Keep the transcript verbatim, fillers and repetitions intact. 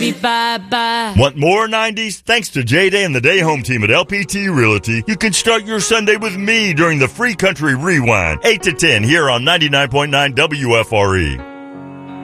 say bye-bye. Want more nineties? Thanks to J-Day and the Day Home Team at L P T Realty, you can start your Sunday with me during the Free Country Rewind, eight to ten here on ninety-nine point nine W F R E.